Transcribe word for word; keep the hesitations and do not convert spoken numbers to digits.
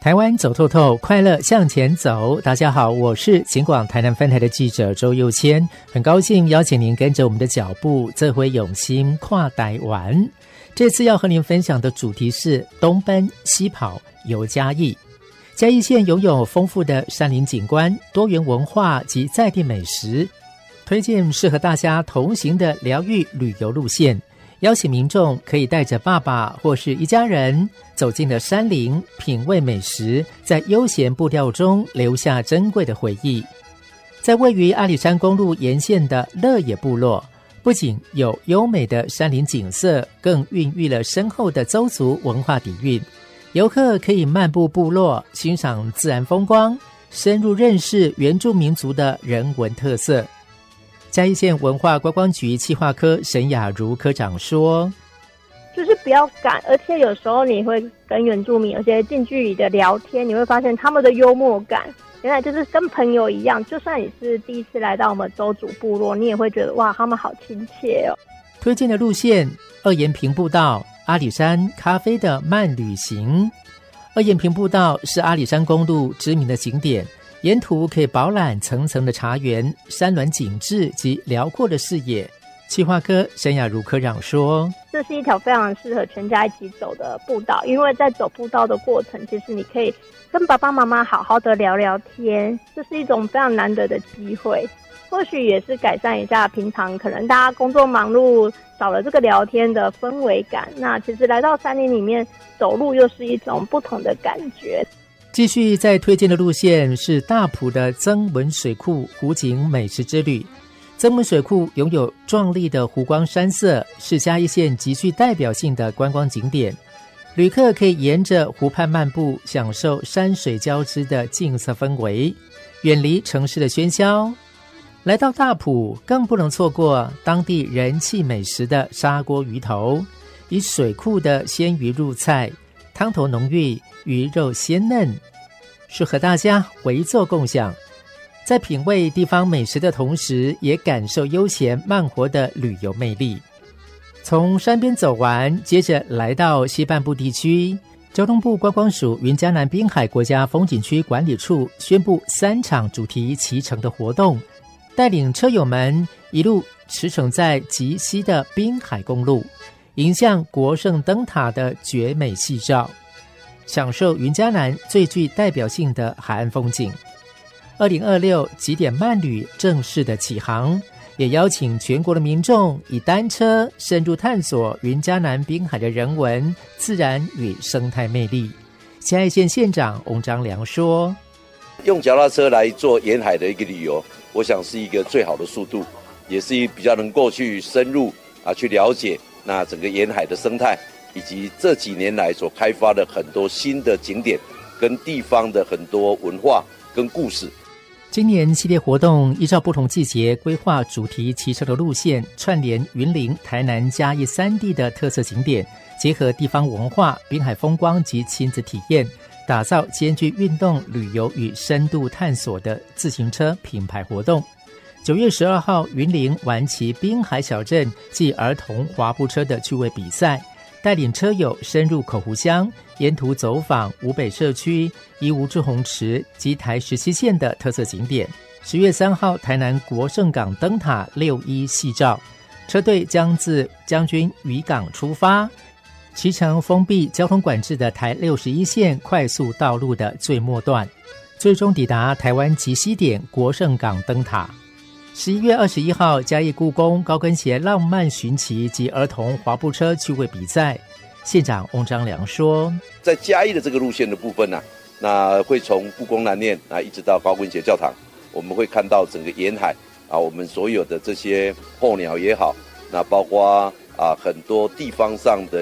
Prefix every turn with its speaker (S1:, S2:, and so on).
S1: 台湾走透透，快乐向前走。大家好，我是警广台南分台的记者周佑谦，很高兴邀请您跟着我们的脚步，这回用心跨台湾。这次要和您分享的主题是东奔西跑游嘉义。嘉义县拥有丰富的山林景观、多元文化及在地美食，推荐适合大家同行的疗愈旅游路线。邀请民众可以带着爸爸或是一家人走进了山林，品味美食，在悠闲步调中留下珍贵的回忆。在位于阿里山公路沿线的乐野部落，不仅有优美的山林景色，更孕育了深厚的邹族文化底蕴。游客可以漫步部落，欣赏自然风光，深入认识原住民族的人文特色。嘉义县文化观光局企划科沈雅茹科长说，
S2: 就是不要赶，而且有时候你会跟原住民有些近距离的聊天，你会发现他们的幽默感原来就是跟朋友一样，就算你是第一次来到我们邹族部落，你也会觉得哇，他们好亲切哦。
S1: 推荐的路线：二延平步道、阿里山咖啡的慢旅行。二延平步道是阿里山公路知名的景点，沿途可以饱览层层的茶园、山峦景致及辽阔的视野。企划科沈雅茹科长说，
S2: 这是一条非常适合全家一起走的步道，因为在走步道的过程，其实你可以跟爸爸妈妈好好的聊聊天，这是一种非常难得的机会，或许也是改善一下平常可能大家工作忙碌少了这个聊天的氛围感，那其实来到山林里面走路又是一种不同的感觉。
S1: 继续在推荐的路线是大埔的曾文水库湖景美食之旅。曾文水库拥有壮丽的湖光山色，是嘉义县极具代表性的观光景点。旅客可以沿着湖畔漫步，享受山水交织的静色氛围，远离城市的喧嚣。来到大埔，更不能错过当地人气美食的砂锅鱼头，以水库的鲜鱼入菜，汤头浓郁，鱼肉鲜嫩，适合大家围坐共享。在品味地方美食的同时，也感受悠闲慢活的旅游魅力。从山边走完，接着来到西半部地区，交通部观光署云嘉南滨海国家风景区管理处宣布三场主题骑乘的活动，带领车友们一路驰骋在极西的滨海公路，迎向国圣灯塔的绝美夕照，享受云嘉南最具代表性的海岸风景。二零二六极点慢旅正式的起航，也邀请全国的民众以单车深入探索云嘉南滨海的人文、自然与生态魅力。嘉义县县长翁章良说，
S3: 用脚踏车来做沿海的一个旅游，我想是一个最好的速度，也是比较能够去深入啊去了解那整个沿海的生态，以及这几年来所开发的很多新的景点跟地方的很多文化跟故事。
S1: 今年系列活动依照不同季节规划主题骑车的路线，串联云林、台南、嘉义三地的特色景点，结合地方文化、滨海风光及亲子体验，打造兼具运动、旅游与深度探索的自行车品牌活动。九月十二号，云林玩骑滨海小镇暨儿童滑步车的趣味比赛，带领车友深入口湖乡，沿途走访五北社区、宜吴志洪池及台十七线的特色景点。十月三号，台南国圣港灯塔六一夕照，车队将自将军渔港出发，骑乘封闭交通管制的台六十一线快速道路的最末段，最终抵达台湾极西点国圣港灯塔。十一月二十一号，嘉义故宫高跟鞋浪漫寻奇及儿童滑步车趣味比赛，县长翁章良说，
S3: 在嘉义的这个路线的部分呢、啊，那会从故宫南面啊一直到高跟鞋教堂，我们会看到整个沿海啊，我们所有的这些候鸟也好，那包括啊很多地方上的